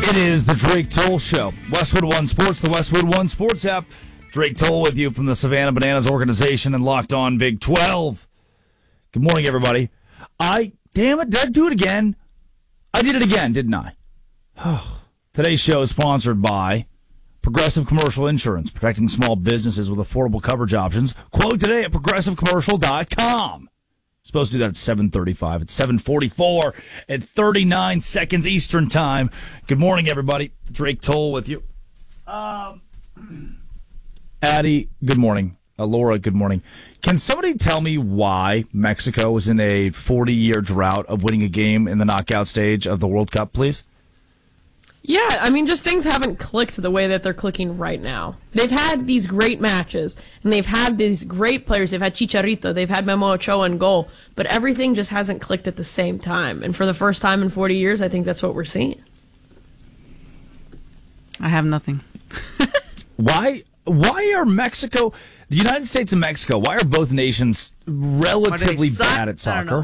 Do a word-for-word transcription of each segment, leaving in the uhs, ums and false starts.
It is the Drake Toll Show. Westwood One Sports, the Westwood One Sports app. Drake Toll with you from the Savannah Bananas organization and Locked On Big twelve. Good morning, everybody. I, damn it, did I do it again? I did it again, didn't I? Today's show is sponsored by Progressive Commercial Insurance, protecting small businesses with affordable coverage options. Quote today at progressive commercial dot com. Supposed to do that at seven thirty-five. It's seven forty-four at thirty-nine seconds Eastern Time. Good morning, everybody. Drake Toll with you. Um, Addie, good morning. Uh, Laura, good morning. Can somebody tell me why Mexico was in a forty-year drought of winning a game in the knockout stage of the World Cup, please? Yeah, I mean, just things haven't clicked the way that they're clicking right now. They've had these great matches, and they've had these great players. They've had Chicharito, they've had Memo Ochoa in goal, but everything just hasn't clicked at the same time. And for the first time in forty years, I think that's what we're seeing. I have nothing. Why? Why are Mexico, the United States and Mexico, why are both nations relatively bad at soccer?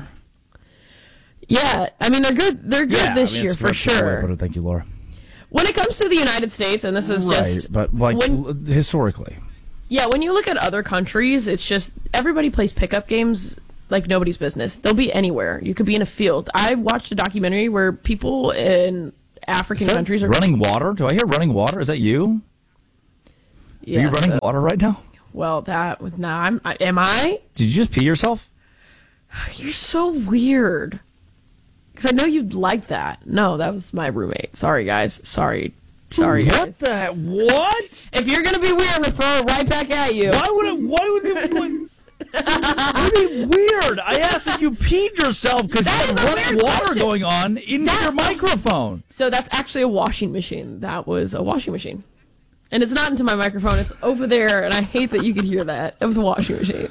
Yeah, I mean, they're good. They're good yeah, this I mean, year for sure. It. Thank you, Laura. When it comes to the United States, and this is right, just... but like when, historically. Yeah, when you look at other countries, it's just everybody plays pickup games like nobody's business. They'll be anywhere. You could be in a field. I watched a documentary where people in African countries are... running water? Do I hear running water? Is that you? Yeah, are you running so, water right now? Well, that... with now, I'm, I, am I? Did you just pee yourself? You're so weird. Because I know you'd like that. No, that was my roommate. Sorry, guys. Sorry. Sorry, what guys. the... What? If you're going to be weird, I'm going to throw it right back at you. Why would it... Why would it... What would be weird? I asked if you peed yourself because you have running water question. going on into that, your microphone. So that's actually a washing machine. That was a washing machine. And it's not into my microphone. It's over there, and I hate that you could hear that. It was a washing machine.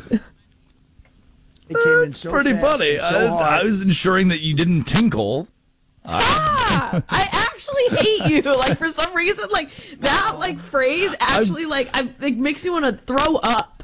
It came in so pretty fast, funny. so I, I was ensuring that you didn't tinkle. Stop! I actually hate you. Like, for some reason, like, that, like, phrase actually, like, I, it makes me want to throw up.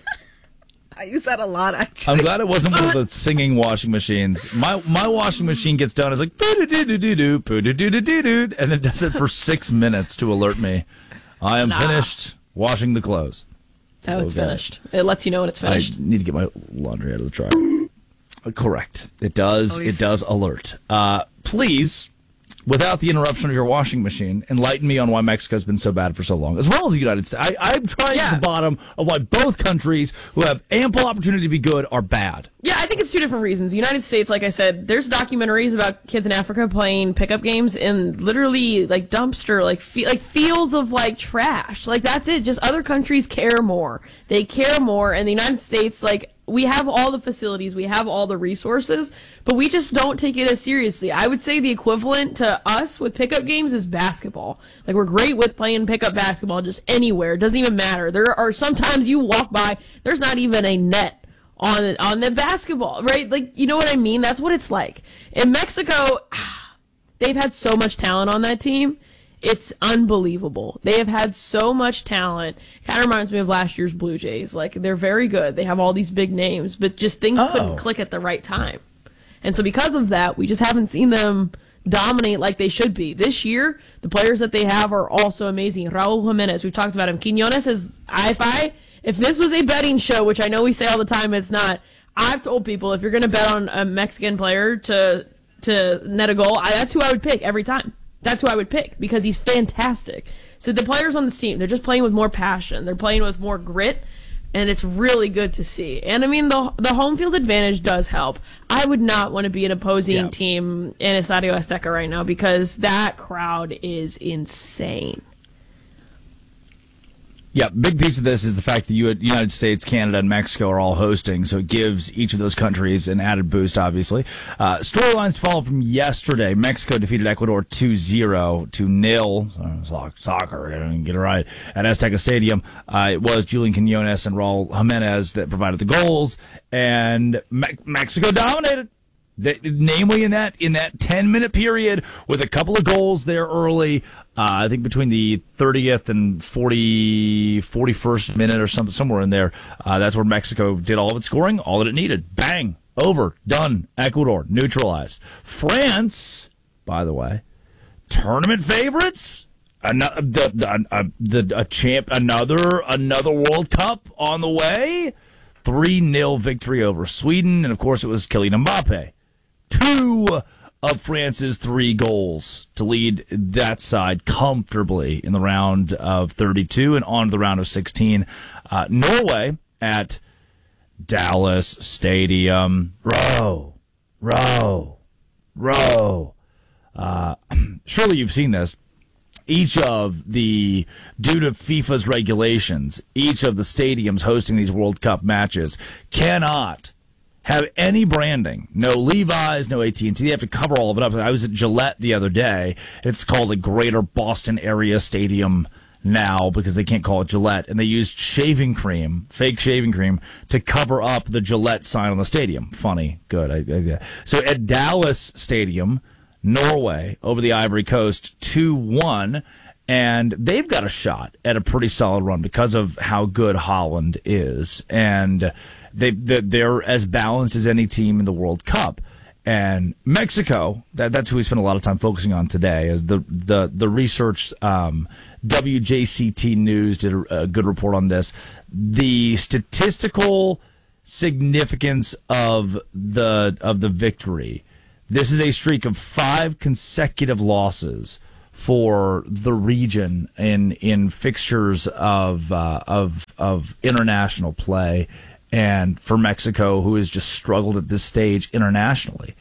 I use that a lot, actually. I'm glad it wasn't one of the singing washing machines. My my washing machine gets done. It's like, poo-doo-doo-doo-doo, poo-doo-doo-doo-doo, and it does it for six minutes to alert me. I am nah. finished washing the clothes. Oh, it's okay. Finished. It lets you know when it's finished. I need to get my laundry out of the dryer. Uh, correct. It does. It does alert. Uh, please, without the interruption of your washing machine, enlighten me on why Mexico's been so bad for so long, as well as the United States. I, I'm trying yeah. to the bottom of why both countries who have ample opportunity to be good are bad. Yeah, I think it's two different reasons. The United States, like I said, there's documentaries about kids in Africa playing pickup games in literally like dumpster, like fe- like fields of like trash. Like that's it. Just other countries care more. They care more, and the United States, like, we have all the facilities, we have all the resources, but we just don't take it as seriously. I would say the equivalent to us with pickup games is basketball. Like, we're great with playing pickup basketball just anywhere. It doesn't even matter. There are sometimes you walk by, there's not even a net on on the basketball, right? Like, you know what I mean? That's what it's like. In Mexico, they've had so much talent on that team. It's unbelievable. They have had so much talent. Kind of reminds me of last year's Blue Jays. Like, they're very good. They have all these big names, but just things oh. couldn't click at the right time. And so because of that, we just haven't seen them dominate like they should be. This year, the players that they have are also amazing. Raul Jimenez, we've talked about him. Quinones is, if I, if this was a betting show, which I know we say all the time it's not, I've told people if you're going to bet on a Mexican player to, to net a goal, I, that's who I would pick every time. That's who I would pick because he's fantastic. So the players on this team, they're just playing with more passion. They're playing with more grit, and it's really good to see. And, I mean, the the home field advantage does help. I would not want to be an opposing yeah. team in Estadio Azteca right now because that crowd is insane. Yeah, big piece of this is the fact that the United States, Canada, and Mexico are all hosting, so it gives each of those countries an added boost, obviously. Uh, storylines to follow from yesterday. Mexico defeated Ecuador two zero to nil. Uh, soccer, I didn't get it right. At Azteca Stadium, uh, it was Julian Quinones and Raul Jimenez that provided the goals, and Me- Mexico dominated. The, namely in that in that ten-minute period with a couple of goals there early, uh, I think between the thirtieth and forty, forty-first minute or something, somewhere in there, uh, that's where Mexico did all of its scoring, all that it needed. Bang, over, done, Ecuador, neutralized. France, by the way, tournament favorites. Another the, the, uh, the a champ. Another another World Cup on the way. three nil victory over Sweden, and of course it was Kylian Mbappe. Two of France's three goals to lead that side comfortably in the round of thirty-two and on to the round of sixteen. Uh, Norway at Dallas Stadium. Row, row, row. Uh, surely you've seen this. Each of the, due to FIFA's regulations, each of the stadiums hosting these World Cup matches cannot have any branding. No Levi's, no A T and T. They have to cover all of it up. I was at Gillette the other day. It's called the Greater Boston Area Stadium now because they can't call it Gillette. And they used shaving cream, fake shaving cream, to cover up the Gillette sign on the stadium. Funny. Good. I, I, so at Dallas Stadium, Norway over the Ivory Coast two one, and they've got a shot at a pretty solid run because of how good Holland is, and they they're as balanced as any team in the World Cup. And Mexico, that, that's who we spent a lot of time focusing on today, as the the the research. Um, W J C T News did a, a good report on this. The statistical significance of the of the victory. This is a streak of five consecutive losses for the region in in fixtures of uh, of of international play, and for Mexico, who has just struggled at this stage internationally.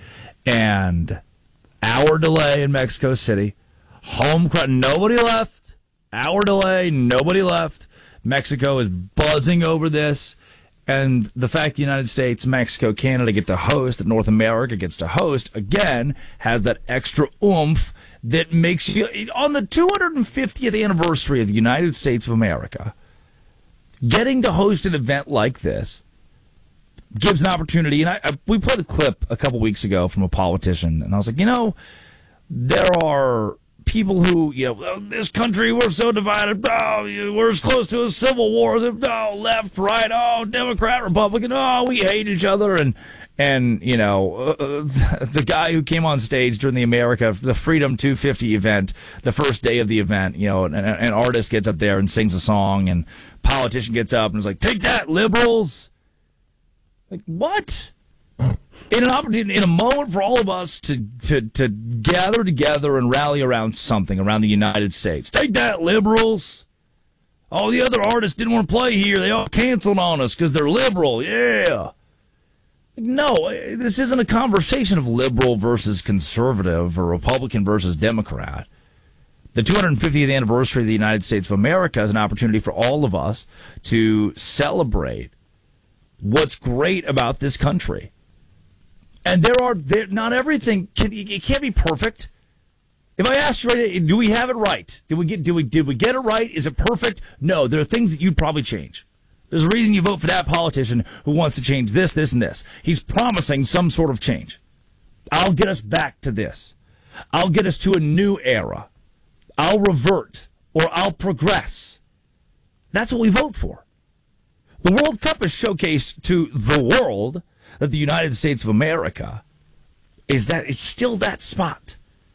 And hour delay in Mexico City, home crowd, nobody left. Hour delay, nobody left. Mexico is buzzing over this. And the fact the United States, Mexico, Canada get to host, that North America gets to host, again, has that extra oomph that makes you, on the two hundred fiftieth anniversary of the United States of America, getting to host an event like this gives an opportunity. And I, I, we played a clip a couple weeks ago from a politician, and I was like, you know, there are people who, you know, oh, this country, we're so divided. Oh, we're as close to a civil war as if, oh, left, right, oh, Democrat, Republican, oh, we hate each other. And, and you know, uh, the guy who came on stage during the America, the Freedom two fifty event, the first day of the event, you know, an, an artist gets up there and sings a song, and politician gets up and is like, take that, liberals. Like, what? In an opportunity, in a moment for all of us to, to, to gather together and rally around something, around the United States. Take that, liberals. All the other artists didn't want to play here. They all canceled on us because they're liberal. Yeah. No, this isn't a conversation of liberal versus conservative or Republican versus Democrat. The two hundred fiftieth anniversary of the United States of America is an opportunity for all of us to celebrate what's great about this country. And there are there, not everything can it can't be perfect. If I asked you, right, do we have it right? Did we get do we did we get it right? Is it perfect? No. There are things that you'd probably change. There's a reason you vote for that politician who wants to change this, this, and this. He's promising some sort of change. I'll get us back to this. I'll get us to a new era. I'll revert or I'll progress. That's what we vote for. The World Cup is showcased to the world that the United States of America is that it's still that spot.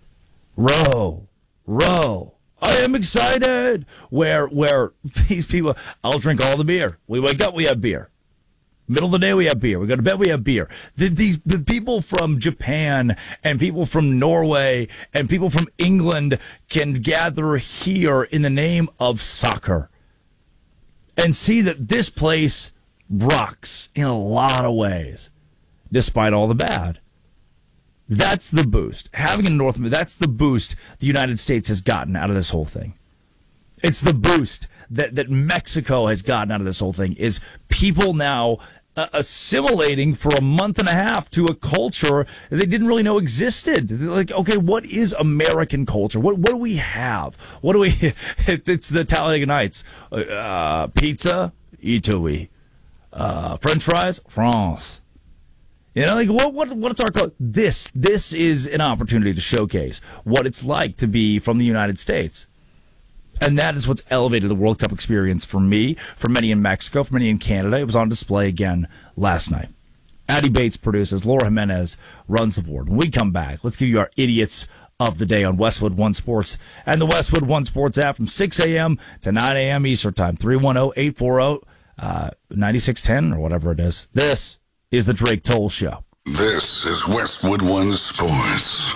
Row, row. I am excited. Where where these people, I'll drink all the beer. We wake up, we have beer. Middle of the day, we have beer. We go to bed, we have beer. The, these the people from Japan and people from Norway and people from England can gather here in the name of soccer and see that this place rocks in a lot of ways, despite all the bad. That's the boost. Having a North America, that's the boost the United States has gotten out of this whole thing. It's the boost that, that Mexico has gotten out of this whole thing, is people now uh, assimilating for a month and a half to a culture that they didn't really know existed. They're like, okay, what is American culture? What what do we have? What do we, it, it's the Talladega Nights. Uh, pizza, Italy. Uh, French fries, France. You know, like what? What? What's our code? This? This is an opportunity to showcase what it's like to be from the United States, and that is what's elevated the World Cup experience for me, for many in Mexico, for many in Canada. It was on display again last night. Addie Bates produces. Laura Jimenez runs the board. When we come back, let's give you our idiots of the day on Westwood One Sports and the Westwood One Sports app from six a.m. to nine a.m. Eastern Time. three one zero, eight four zero, nine six one zero or whatever it is. This is the Drake Toll Show. This is Westwood One Sports.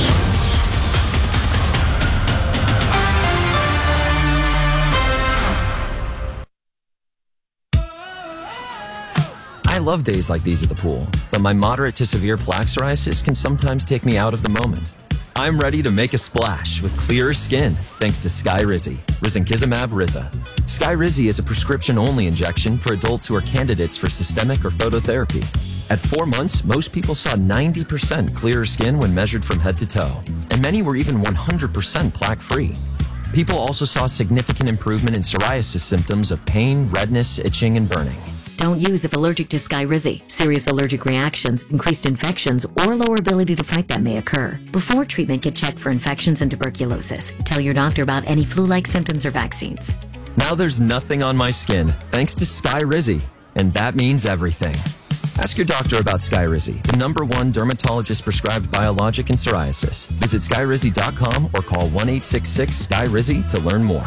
I love days like these at the pool, but my moderate to severe plaque psoriasis can sometimes take me out of the moment. I'm ready to make a splash with clearer skin thanks to Skyrizi, risankizumab Riza. Skyrizi is a prescription-only injection for adults who are candidates for systemic or phototherapy. At four months, most people saw ninety percent clearer skin when measured from head to toe, and many were even one hundred percent plaque-free. People also saw significant improvement in psoriasis symptoms of pain, redness, itching, and burning. Don't use if allergic to Skyrizi. Serious allergic reactions, increased infections, or lower ability to fight them may occur. Before treatment, get checked for infections and tuberculosis. Tell your doctor about any flu-like symptoms or vaccines. Now there's nothing on my skin thanks to Skyrizi, and that means everything. Ask your doctor about Skyrizi, the number one dermatologist-prescribed biologic in psoriasis. Visit skyrizi dot com or call one eight six six S K Y R I Z I to learn more.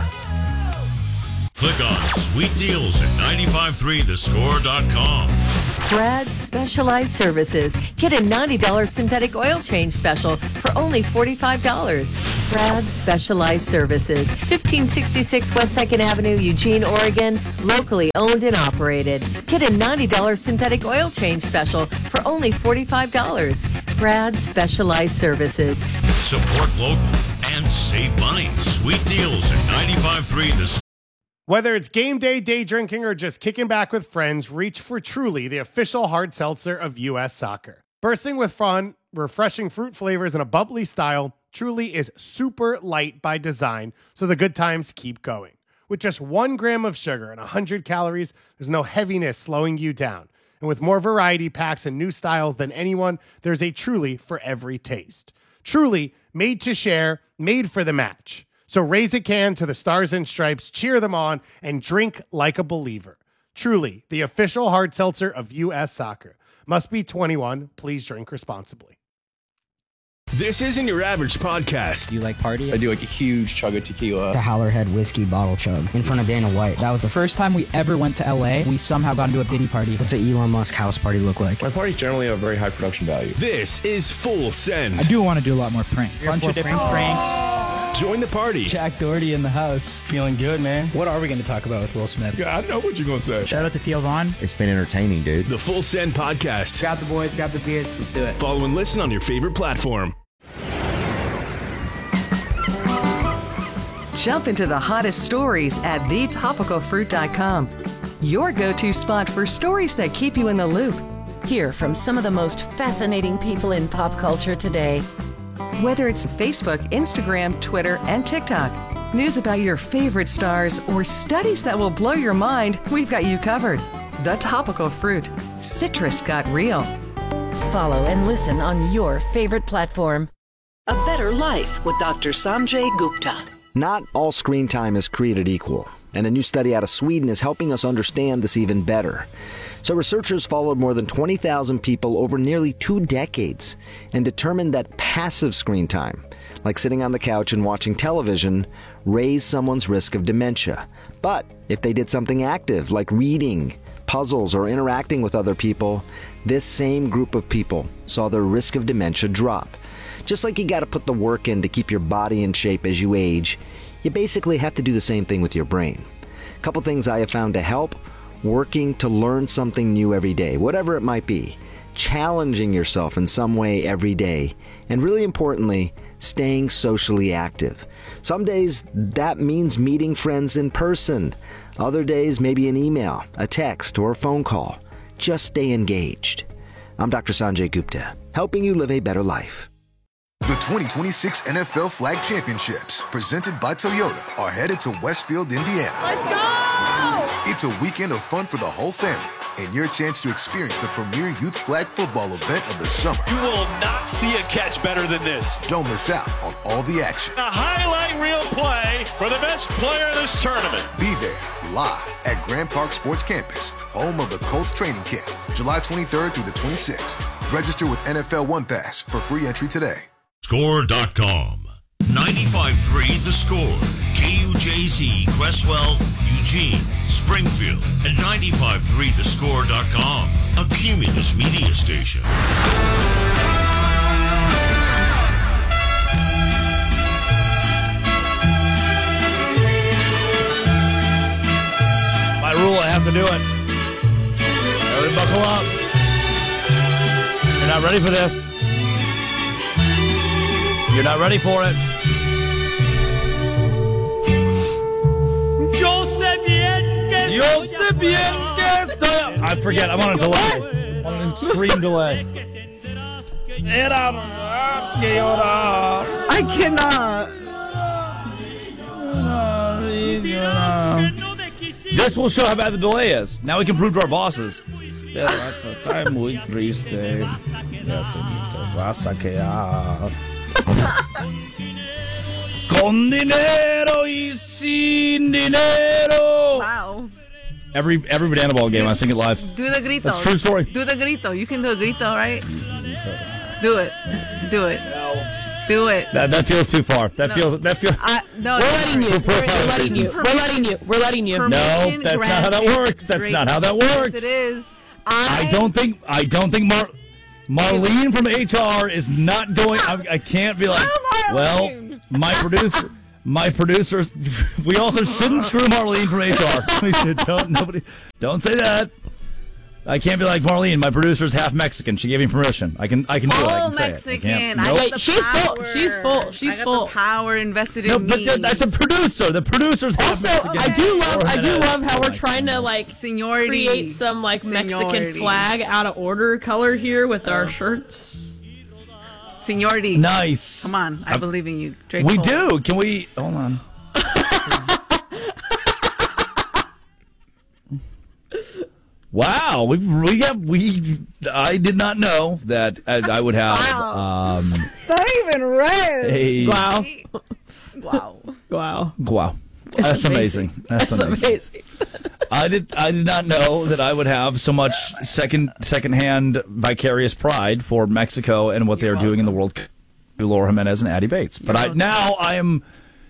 Click on Sweet Deals at nine five three the score dot com. Brad's Specialized Services. Get a ninety dollars synthetic oil change special for only forty-five dollars. Brad's Specialized Services. fifteen sixty-six West second Avenue, Eugene, Oregon. Locally owned and operated. Get a ninety dollars synthetic oil change special for only forty-five dollars. Brad's Specialized Services. Support local and save money. Sweet Deals at nine five three the score. Whether it's game day, day drinking, or just kicking back with friends, reach for Truly, the official hard seltzer of U S Soccer. Bursting with fun, refreshing fruit flavors, and a bubbly style, Truly is super light by design, so the good times keep going. With just one gram of sugar and one hundred calories, there's no heaviness slowing you down. And with more variety packs and new styles than anyone, there's a Truly for every taste. Truly, made to share, made for the match. So raise a can to the Stars and Stripes, cheer them on, and drink like a believer. Truly, the official hard seltzer of U S Soccer. Must be twenty-one. Please drink responsibly. This isn't your average podcast. Do you like party? I do like a huge chug of tequila. The Howlerhead whiskey bottle chug in front of Dana White. That was the first time we ever went to L A. We somehow got into a Diddy party. What's an Elon Musk house party look like? My parties generally have very high production value. This is Full Send. I do want to do a lot more pranks. A bunch of different pranks. pranks. Join the party. Jack Doherty in the house. Feeling good, man. What are we going to talk about with Will Smith? Yeah, I know what you're going to say. Shout out to Theo Vaughn. It's been entertaining, dude. The Full Send podcast. Grab the boys, grab the beers. Let's do it. Follow and listen on your favorite platform. Jump into the hottest stories at the topical fruit dot com. Your go-to spot for stories that keep you in the loop. Hear from some of the most fascinating people in pop culture today. Whether it's Facebook, Instagram, Twitter, and TikTok, news about your favorite stars, or studies that will blow your mind, we've got you covered. The Topical Fruit. Citrus got real. Follow and listen on your favorite platform. A Better Life with Doctor Sanjay Gupta. Not all screen time is created equal, and a new study out of Sweden is helping us understand this even better. So researchers followed more than twenty thousand people over nearly two decades and determined that passive screen time, like sitting on the couch and watching television, raised someone's risk of dementia. But if they did something active, like reading, puzzles, or interacting with other people, this same group of people saw their risk of dementia drop. Just like you got to put the work in to keep your body in shape as you age, you basically have to do the same thing with your brain. A couple things I have found to help: working to learn something new every day, whatever it might be, challenging yourself in some way every day, and really importantly, staying socially active. Some days that means meeting friends in person. Other days maybe an email, a text, or a phone call. Just stay engaged. I'm Doctor Sanjay Gupta, helping you live a better life. The twenty twenty-six N F L Flag Championships, presented by Toyota, are headed to Westfield, Indiana. Let's go! It's a weekend of fun for the whole family, and your chance to experience the premier youth flag football event of the summer. You will not see a catch better than this. Don't miss out on all the action. A highlight reel play for the best player in this tournament. Be there, live at Grand Park Sports Campus, home of the Colts training camp, July twenty-third through the twenty-sixth. Register with N F L One Pass for free entry today. Score dot com. ninety-five three The Score. K U J Z, Cresswell, Eugene, Springfield, and ninety-five three the score dot com. A Cumulus media station. By rule, I have to do it. Everybody buckle up. You're not ready for this. You're not ready for it. Yo sé bien que estoy... I forget. I'm on a delay. I'm on an extreme delay. I cannot. This will show how bad the delay is. Now we can prove to our bosses. Yeah, that's the time we triste. Ya se te vas a quedar. Con dinero y sin dinero. Wow. Every every banana ball game, I sing it live. Do the grito. That's a true story. Do the grito. You can do a grito, right? Do it. Do it. Do it. That that feels too far. That No. feels that feels. I, no, We're letting you. For We're, profile we're letting you. reasons. We're letting you. We're letting you. No, that's not how that works. That's not how that works. Yes, it is. I don't think I don't think Mar Marlene from H R is not going. I, I can't be like, well, my producer, my producers. We also shouldn't screw Marlene from H R. We should, don't nobody don't say that. I can't be like Marlene. My producer's half Mexican. She gave me permission. I can I can do it. I can say it. I can't. I Nope. got the She's full. power. She's full. She's I got full. The power invested No, in but me. th- that's a producer. The producer's half Also, Mexican. I do love. Or I do has- love how we're trying to like Seniority. create some like Mexican Seniority. flag out of order color here with our shirts. Seniority. Nice. Come on, I Uh, believe in you, Drake. We Cole. do. Can we? Hold on. Wow, we we got we. I did not know that I, I would have. Um, It's not even red. a, Wow. Wow. Wow. Wow, that's amazing. That's, That's amazing. amazing. I did. I did not know that I would have so much second secondhand vicarious pride for Mexico and what they're doing in the World Cup. Laura Jimenez and Addie Bates, but I now I am.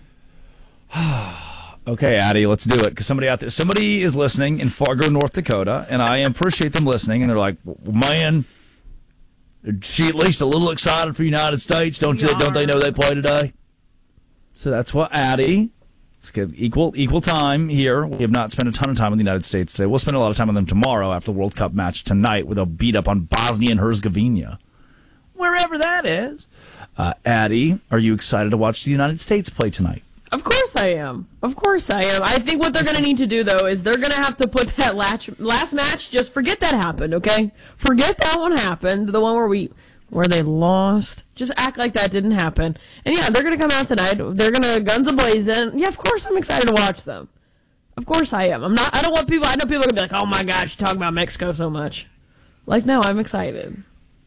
Okay, Addie, let's do it. Because somebody out there, somebody is listening in Fargo, North Dakota, and I appreciate them listening. And they're like, "Man, is she at least a little excited for the United States? Don't you? Don't they know they play today?" So that's what Addie. Let's give equal equal time here. We have not spent a ton of time with the United States today. We'll spend a lot of time with them tomorrow after the World Cup match tonight, where they'll beat up on Bosnia and Herzegovina, wherever that is. Uh, Addie, are you excited to watch the United States play tonight? Of course I am. Of course I am. I think what they're going to need to do, though, is they're going to have to put that latch, last match, just forget that happened, okay? Forget that one happened, the one where we, where they lost. Just act like that didn't happen. And yeah, they're going to come out tonight. They're going to guns a-blazing. Yeah, of course I'm excited to watch them. Of course I am. I'm not, I don't want people, I know people are going to be like, oh my gosh, you're talking about Mexico so much. Like, no, I'm excited.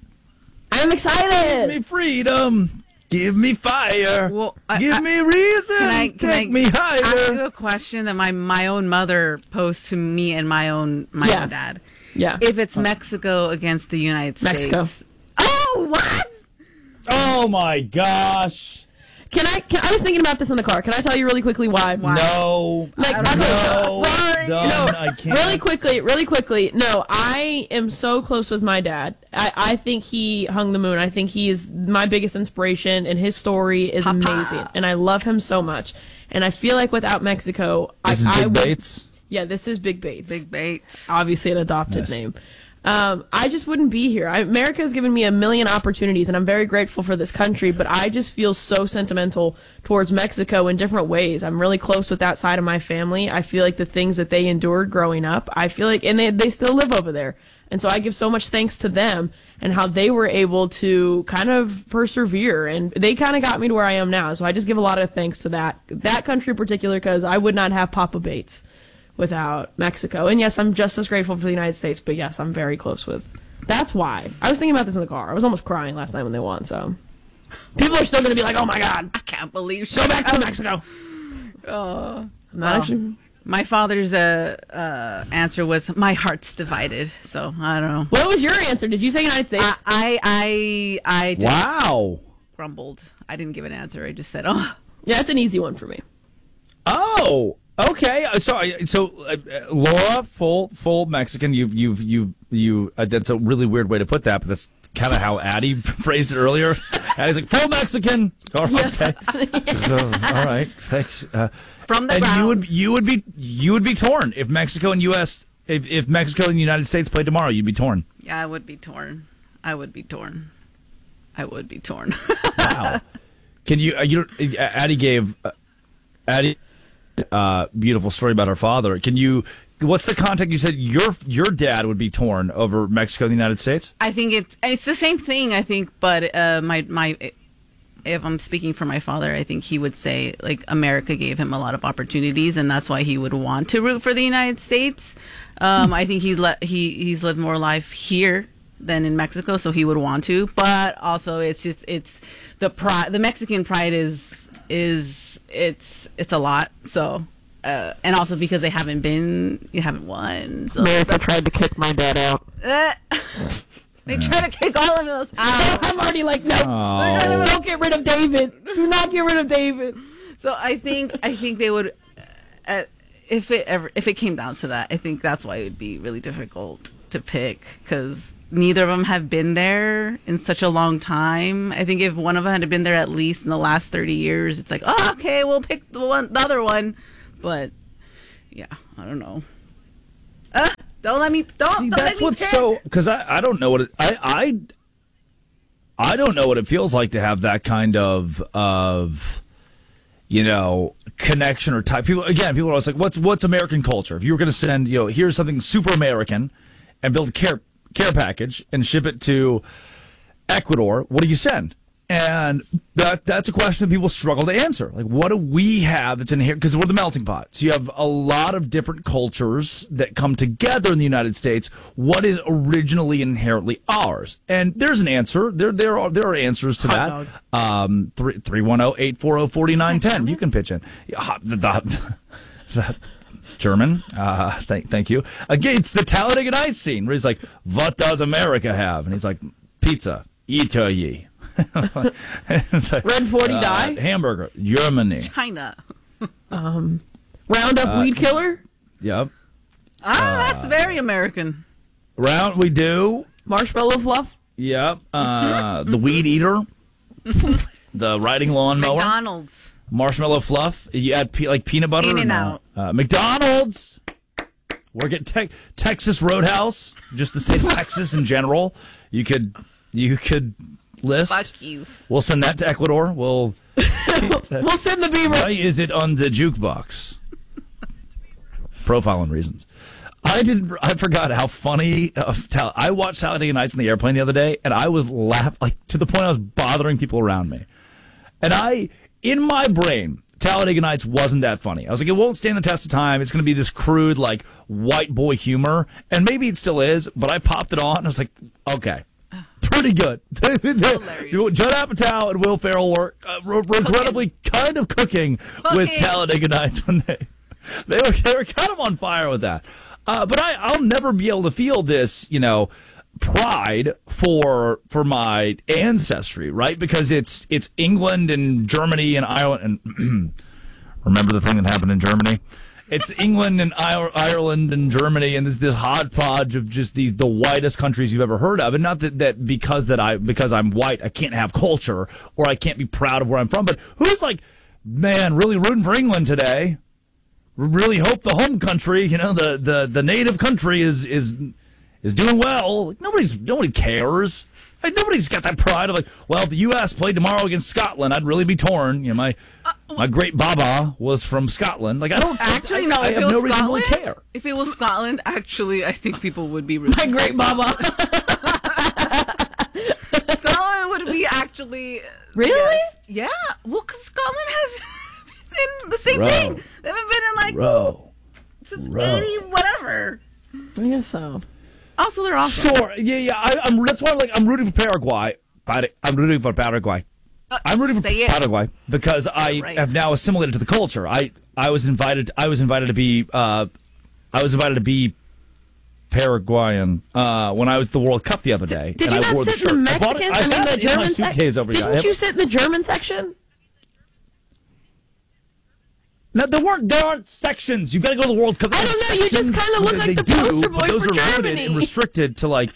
I'm excited! Give me freedom. Give me fire. Well, I, Give I, me reason. Can I, Take can I me higher. ask you a question that my, my own mother posed to me and my own my Yeah. own dad? Yeah. If it's Mexico against the United Mexico. States. Oh, what? Oh my gosh. Can I, can, I was thinking about this in the car. Can I tell you really quickly why? No. Like, I okay, don't know. sorry. Done. No, I can't. really quickly, really quickly. No, I am so close with my dad. I, I think he hung the moon. I think he is my biggest inspiration, and his story is Papa. amazing. And I love him so much. And I feel like without Mexico, This I, is Big I would, Bates. Yeah, this is Big Bates. Big Bates. Obviously an adopted Yes. name. Um, I just wouldn't be here. I, America has given me a million opportunities, and I'm very grateful for this country, but I just feel so sentimental towards Mexico in different ways. I'm really close with that side of my family. I feel like the things that they endured growing up, I feel like, and they, they still live over there. And so I give so much thanks to them and how they were able to kind of persevere, and they kind of got me to where I am now. So I just give a lot of thanks to that, that country in particular, because I would not have Papa Bates without Mexico. And yes, I'm just as grateful for the United States, but yes, I'm very close with. That's why. I was thinking about this in the car. I was almost crying last night when they won, so. People are still going to be like, oh my God. I can't believe she Go back to Mexico. Oh. I'm not Well, actually. My father's uh, uh, answer was, my heart's divided. So, I don't know. What was your answer? Did you say United States? I, I, I, I just, Wow. grumbled. I didn't give an answer. I just said, oh. Yeah, it's an easy one for me. Oh, okay. So, so uh, Laura, full full Mexican. You've you've you you. Uh, that's a really weird way to put that, but that's kind of how Addie phrased it earlier. Addie's like full Mexican. Oh, Yes. okay. Uh, all right. Thanks. Uh, From the and ground. you would you would be you would be torn if Mexico and U S if if Mexico and the United States played tomorrow. You'd be torn. Yeah, I would be torn. I would be torn. I would be torn. Wow. Can you? Uh, you don't- uh, Addie gave uh, Addie a uh, beautiful story about her father. Can you? What's the context? You said your your dad would be torn over Mexico and the United States. I think it's it's the same thing. I think, but uh, my my if I'm speaking for my father, I think he would say like America gave him a lot of opportunities, and that's why he would want to root for the United States. Um, I think he let he he's lived more life here than in Mexico, so he would want to. But also, it's just it's the pride. The Mexican pride is is it's it's a lot. So. Uh, and also because they haven't been, you haven't won. So America tried to kick my dad out. Uh, they try to kick all of us out. I'm already like, no, Oh. no, no, no, don't get rid of David. Do not get rid of David. So I think I think they would, uh, if it ever if it came down to that, I think that's why it would be really difficult to pick because neither of them have been there in such a long time. I think if one of them had been there at least in the last thirty years, it's like, oh, okay, we'll pick the one, the other one. But yeah, I don't know. Uh, don't let me. Don't. See, don't that's let me what's pick. so because I, I don't know what it, I I I don't know what it feels like to have that kind of of you know connection or type. People again, people are always like, what's what's American culture? If you were going to send you know here's something super American and build a care care package and ship it to Ecuador, what do you send? And that that's a question that people struggle to answer. Like, what do we have that's in here? Because we're the melting pot. So you have a lot of different cultures that come together in the United States. What is originally inherently ours? And there's an answer. There there are there are answers to Hot that. Um, three three one zero eight four zero four nine ten. You can pitch in. Yeah, hot- the, the, the, German. Uh, thank thank you. Again, it's the Talladega Nights scene where he's like, "What does America have?" And he's like, "Pizza, Italy." Red forty uh, die? Hamburger, Germany. China. Um, Roundup Uh, weed killer? Yep. Ah, that's very American. Round we do. Marshmallow fluff? Yep. Uh, the weed eater. The riding lawnmower. McDonald's. Marshmallow fluff. You add pe- like peanut butter. In-N-Out. No. Uh, McDonald's. Work at te- Texas Roadhouse. Just the state of Texas in general. You could you could list. Buc-ee's. We'll send that to Ecuador. We'll We'll send the beaver. Why is it on the jukebox? Profiling reasons. I did. I forgot how funny. Uh, Tal- I watched Talladega Nights in the airplane the other day, and I was laughing like to the point I was bothering people around me. And I, in my brain, Talladega Nights wasn't that funny. I was like, it won't stand the test of time. It's going to be this crude, like white boy humor, and maybe it still is. But I popped it on, and I was like, okay. Pretty good. Judd Apatow and Will Ferrell were uh, were regrettably kind of cooking, cooking with Talladega Nights when they they were they were kind of on fire with that. Uh, but I, I'll never be able to feel this, you know, pride for for my ancestry, right? Because it's it's England and Germany and Ireland. And remember the thing that happened in Germany? It's England and Ireland and Germany and this this hodgepodge of just these the whitest countries you've ever heard of. And not that, that because that I because I'm white I can't have culture or I can't be proud of where I'm from. But who's like, man, really rooting for England today? Really hope the home country, you know, the, the, the native country is is is doing well. Like, nobody's nobody cares. Like, nobody's got that pride of like, well, if the U S played tomorrow against Scotland, I'd really be torn. You know, my uh, my great Baba was from Scotland. Like, I don't Actually, I, no. I, I if have it was no reason to Scotland, really care. if it was Scotland, actually, I think people would be really My great Baba. Scotland would be actually really, yes. Yeah. Well, because Scotland has been the same Bro. thing. They haven't been in like Bro. since Bro. eighty whatever. I guess so. Also, they're awesome. Sure, yeah, yeah. I, I'm that's why I'm like I'm rooting for Paraguay. But I'm rooting for Paraguay. I'm rooting for say it. Paraguay because I Right. have now assimilated to the culture. I I was invited. I was invited to be. Uh, I was invited to be Paraguayan uh, when I was at the World Cup the other day. Did and you I not wore the sit in the shirt. I bought it- Mexicans? I I, mean, have the it in my German suitcase section. over here. I Didn't have- you sit in the German section? No, there weren't. There aren't sections. You got to go to the World Cup. I don't know. You just kind of look like the poster boy but those for are limited Germany. and restricted to like.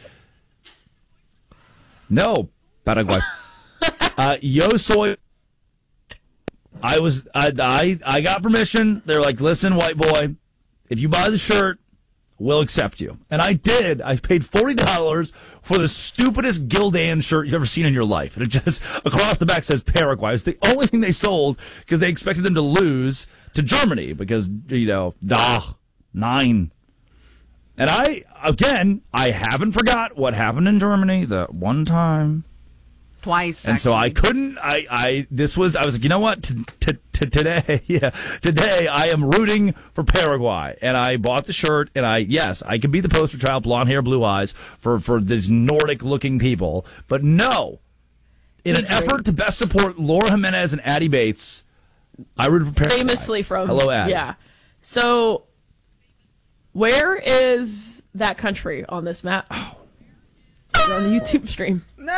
No, Paraguay. uh, yo soy. I was. I, I. I got permission. They're like, listen, white boy, if you buy the shirt, we'll accept you. And I did. I paid forty dollars for the stupidest Gildan shirt you've ever seen in your life. And it just, across the back says Paraguay. It's the only thing they sold because they expected them to lose to Germany because, you know, da, nine. And I, again, I haven't forgot what happened in Germany the one time. Twice. And so I couldn't, I, I, this was, I was like, you know what, t- t- t- today, yeah, today I am rooting for Paraguay. And I bought the shirt, and I, yes, I could be the poster child, blonde hair, blue eyes, for, for these Nordic-looking people. But no, in an effort to best support Laura Jimenez and Addie Bates, I rooted for Paraguay. Famously from. Hello, Addie. Yeah. So, where is that country on this map? Oh. It's on the YouTube stream. No.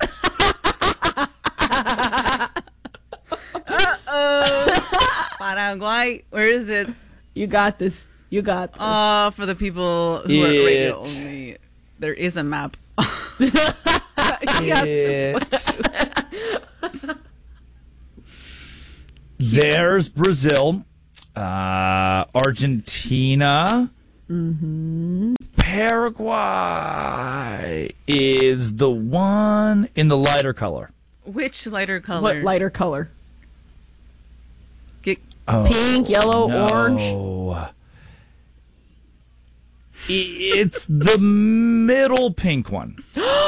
Uh-oh. Paraguay. Where is it? You got this. You got this. Oh, for the people who It. are radio only, there is a map. It. There's Brazil, uh, Argentina, Mm-hmm. Paraguay is the one in the lighter color. Which lighter color? What lighter color? Get Oh, Pink, yellow, no. orange. It's the middle pink one.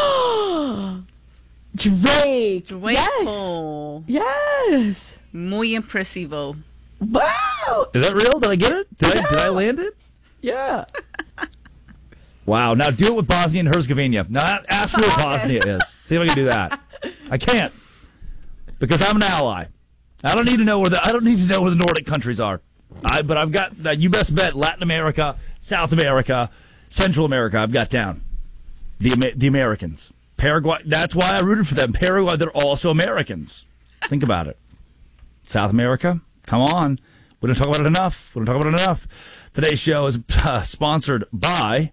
Drake. Drake. Yes. Yes. Muy impresivo. Wow. Is that real? Did I get it? Did I did I land it? Yeah. Wow. Now do it with Bosnia and Herzegovina. Now ask me what Bosnia is. See if I can do that. I can't because I'm an ally. I don't need to know where the I don't need to know where the Nordic countries are. I but I've got uh, you best bet Latin America, South America, Central America. I've got down the the Americans. Paraguay. That's why I rooted for them. Paraguay. They're also Americans. Think about it. South America. Come on. We don't talk about it enough. We don't talk about it enough. Today's show is uh, sponsored by.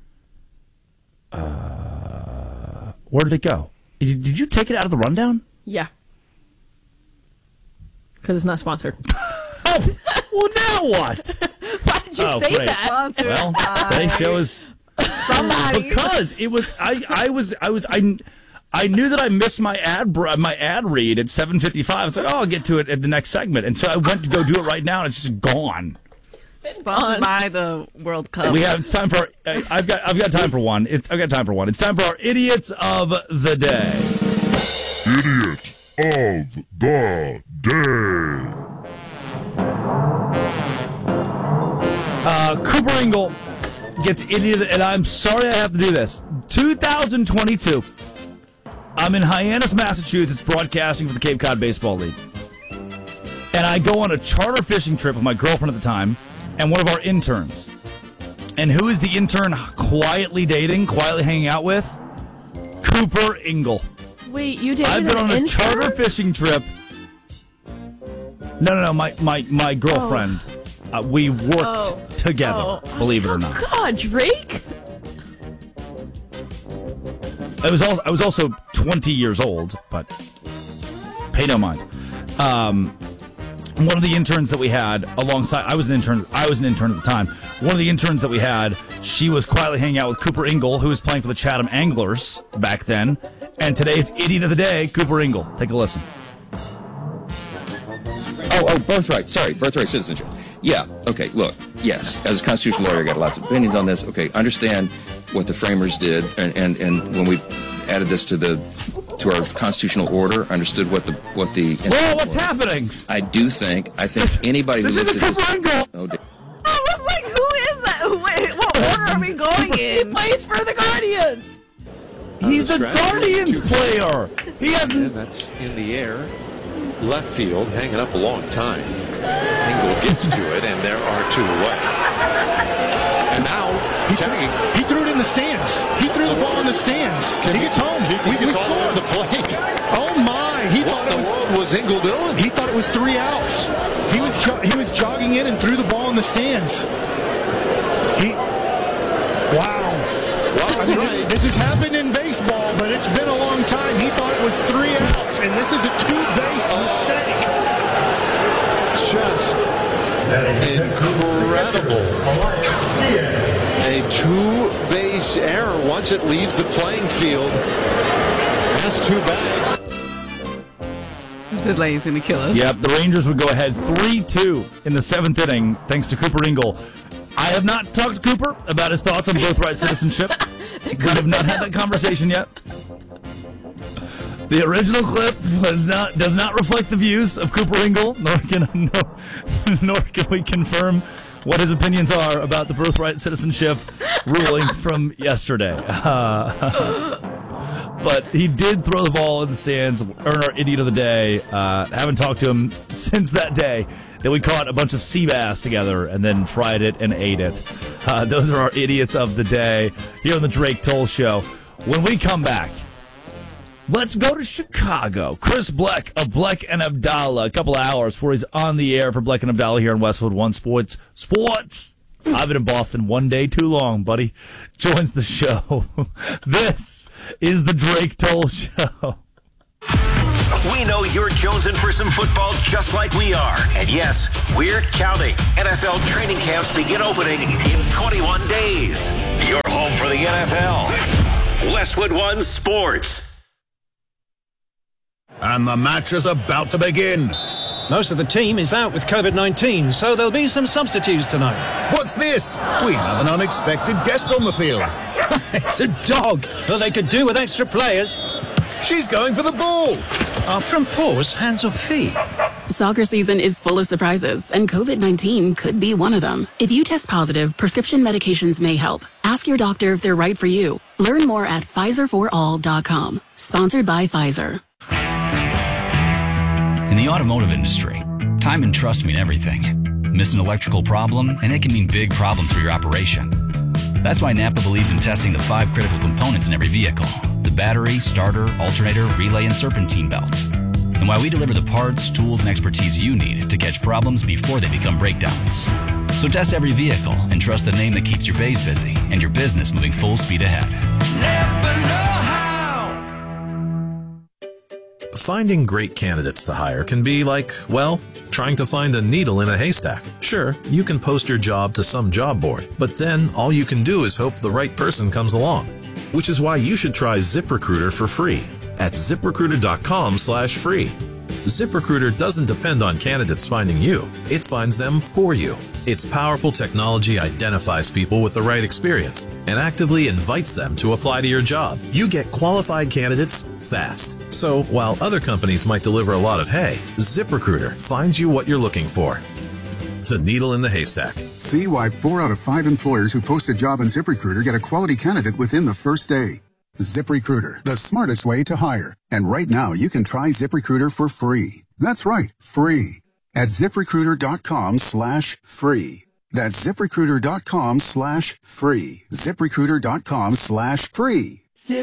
Uh, where did it go? Did, did you take it out of the rundown? Yeah. Because it's not sponsored. Oh, well, now what? Why did you Oh, say great. that? Sponsored Well, by today's show is somebody. because it was. I. I was. I was. I. I knew that I missed my ad br- my ad read at seven fifty-five. I was like, oh, I'll get to it at the next segment, and so I went to go do it right now, and it's just gone. Sponsored by the World Cup. We have it's time for. I- I've got. I've got time for one. It's. I've got time for one. It's time for our idiots of the day. Idiot of the day. Uh, Cooper Ingle gets idiot, and I'm sorry I have to do this. two thousand twenty-two. I'm in Hyannis, Massachusetts, broadcasting for the Cape Cod Baseball League. And I go on a charter fishing trip with my girlfriend at the time and one of our interns. And who is the intern quietly dating, quietly hanging out with? Cooper Ingle. Wait, you dated I've been an on a intern? charter fishing trip. No, no, no, my, my, my girlfriend. Uh, we worked Oh. together, Oh. believe it or not. God, Drake? I was also I was also twenty years old, but pay no mind. Um, one of the interns that we had alongside, I was an intern. I was an intern at the time. One of the interns that we had, she was quietly hanging out with Cooper Ingle, who was playing for the Chatham Anglers back then. And today's idiot of the day, Cooper Ingle. Take a listen. Oh, oh, birthright. Sorry, birthright citizenship. Yeah, okay, look, yes, as a constitutional lawyer, I got lots of opinions on this. Okay, understand what the framers did, and, and, and when we added this to the to our constitutional order, understood what the what the Whoa, what's happening? I do think I think anybody who This looks isn't at Cooper this, Ingle. oh, I was like, who is that? Wait, what order are we going He in? plays for the Guardians. He's the Guardians player. He has And that's in the air, left field, hanging up a long time. Engel gets to it, and there are two away. And now, he, Jimmy, he threw it in the stands. He threw the ball in the stands. He gets home. He, he we, gets we all over the plate. Oh my! He what thought in it the was, world was Engel doing? He thought it was three outs. He was jo- he was jogging in and threw the ball in the stands. He, wow. Well, I mean, right. this, this has happened in baseball, but it's been a long time. He thought it was three outs, and this is a two-base oh. mistake. Just incredible. A two-base error once it leaves the playing field. That's two bags. The delay's going to kill us. Yep, the Rangers would go ahead three two in the seventh inning thanks to Cooper Engel. I have not talked to Cooper about his thoughts on birthright citizenship. We have not had that conversation yet. The original clip was not does not reflect the views of Cooper Engel, nor can nor, nor can we confirm what his opinions are about the birthright citizenship ruling from yesterday. Uh, but he did throw the ball in the stands, earn our idiot of the day. Uh, haven't talked to him since that day that we caught a bunch of sea bass together and then fried it and ate it. Uh, those are our idiots of the day here on the Drake Toll Show. When we come back, let's go to Chicago. Chris Bleck of Bleck and Abdallah, a couple of hours before he's on the air for Bleck and Abdallah here in Westwood One Sports. Sports! I've been in Boston one day too long, buddy. Joins the show. This is the Drake Toll Show. We know you're jonesing for some football just like we are. And yes, we're counting. N F L training camps begin opening in twenty-one days. You're home for the N F L. Westwood One Sports. And the match is about to begin. Most of the team is out with COVID nineteen, so there'll be some substitutes tonight. What's this? We have an unexpected guest on the field. It's a dog. Well, they could do with extra players. She's going for the ball. Are from paws, hands or feet? Soccer season is full of surprises, and COVID nineteen could be one of them. If you test positive, prescription medications may help. Ask your doctor if they're right for you. Learn more at Pfizer for all dot com. Sponsored by Pfizer. In the automotive industry, time and trust mean everything. Miss an electrical problem, and it can mean big problems for your operation. That's why Napa believes in testing the five critical components in every vehicle: the battery, starter, alternator, relay, and serpentine belt. And why we deliver the parts, tools, and expertise you need to catch problems before they become breakdowns. So test every vehicle and trust the name that keeps your bays busy and your business moving full speed ahead. Napa know-how. Finding great candidates to hire can be like, well, trying to find a needle in a haystack. Sure, you can post your job to some job board, but then all you can do is hope the right person comes along. Which is why you should try ZipRecruiter for free at ZipRecruiter.com slash free. ZipRecruiter doesn't depend on candidates finding you. It finds them for you. Its powerful technology identifies people with the right experience and actively invites them to apply to your job. You get qualified candidates fast. So while other companies might deliver a lot of hay, ZipRecruiter finds you what you're looking for. The needle in the haystack. See why four out of five employers who post a job on ZipRecruiter get a quality candidate within the first day. ZipRecruiter, the smartest way to hire. And right now, you can try ZipRecruiter for free. That's right, free. At ZipRecruiter.com slash free. That's ZipRecruiter.com slash free. ZipRecruiter.com slash free.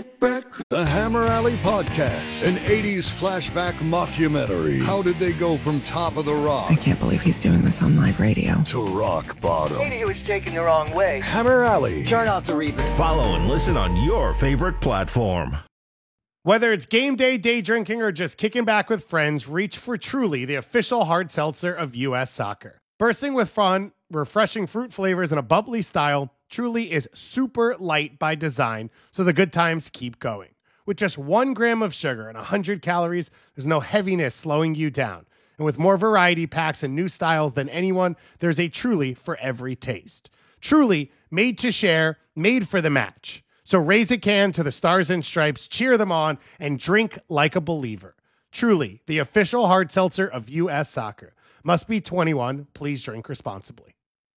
The Hammer Alley Podcast, an eighties flashback mockumentary. How did they go from top of the rock? I can't believe he's doing this on live radio. To rock bottom. Maybe he was taken the wrong way. Hammer Alley. Turn off the reverb. Follow and listen on your favorite platform. Whether it's game day, day drinking, or just kicking back with friends, reach for Truly, the official hard seltzer of U S Soccer. Bursting with fun, refreshing fruit flavors, and a bubbly style, Truly is super light by design, so the good times keep going. With just one gram of sugar and one hundred calories, there's no heaviness slowing you down. And with more variety packs and new styles than anyone, there's a Truly for every taste. Truly, made to share, made for the match. So raise a can to the Stars and Stripes, cheer them on, and drink like a believer. Truly, the official hard seltzer of U S Soccer. Must be twenty-one. Please drink responsibly.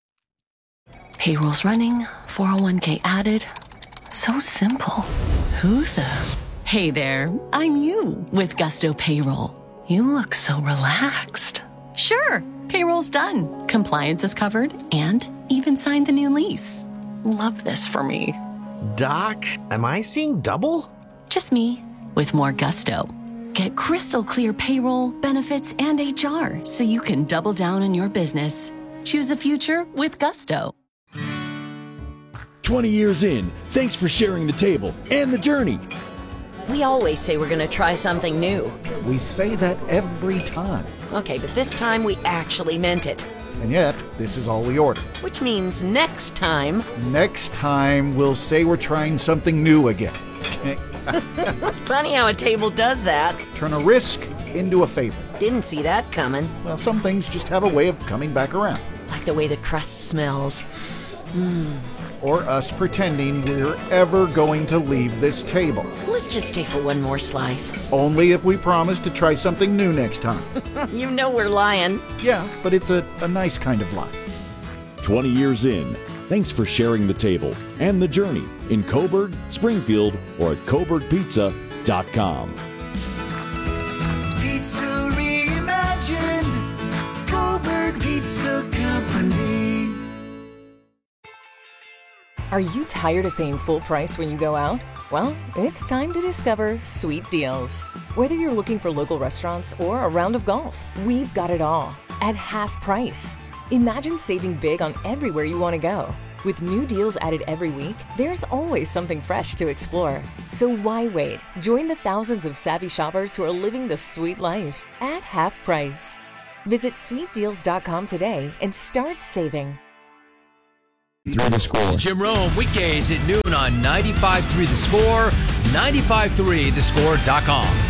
Payroll's running, four oh one k added. So simple. Who the? Hey there, I'm you with Gusto Payroll. You look so relaxed. Sure, payroll's done, compliance is covered, and even signed the new lease. Love this for me. Doc, am I seeing double? Just me, with more gusto. Get crystal clear payroll, benefits, and H R so you can double down on your business. Choose a future with gusto. twenty years in, thanks for sharing the table and the journey. We always say we're going to try something new. We say that every time. Okay, but this time we actually meant it. And yet, this is all we order. Which means next time... Next time, we'll say we're trying something new again. Funny how a table does that. Turn a risk into a favor. Didn't see that coming. Well, some things just have a way of coming back around. Like the way the crust smells. Mmm. Or us pretending we're ever going to leave this table. Let's just stay for one more slice. Only if we promise to try something new next time. You know we're lying. Yeah, but it's a, a nice kind of lie. twenty years in, thanks for sharing the table and the journey in Coburg, Springfield, or at coburg pizza dot com. Pizza reimagined. Coburg Pizza Company. Are you tired of paying full price when you go out? Well, it's time to discover Sweet Deals. Whether you're looking for local restaurants or a round of golf, we've got it all at half price. Imagine saving big on everywhere you want to go. With new deals added every week, there's always something fresh to explore. So why wait? Join the thousands of savvy shoppers who are living the sweet life at half price. Visit sweet deals dot com today and start saving. Through the Score. Jim Rome, weekdays at noon on ninety-five point three The Score, ninety-five point three the score dot com.